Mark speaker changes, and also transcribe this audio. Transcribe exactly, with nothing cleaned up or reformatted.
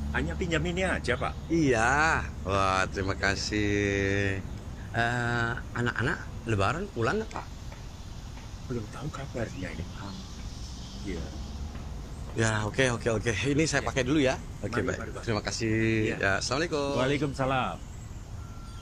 Speaker 1: Hanya pinjam ini aja, Pak.
Speaker 2: Iya. Wah, terima kasih. Eh, anak-anak Lebaran pulang nggak, Pak?
Speaker 1: Belum tahu kabarnya ini, Pak. Iya.
Speaker 2: Ya, oke, oke, oke. Ini saya
Speaker 1: Ya.
Speaker 2: pakai dulu ya. Oke,
Speaker 1: Mari,
Speaker 2: baik.
Speaker 1: mari, Pak.
Speaker 2: Terima kasih.
Speaker 1: Iya.
Speaker 2: Ya, assalamualaikum.
Speaker 1: Waalaikumsalam.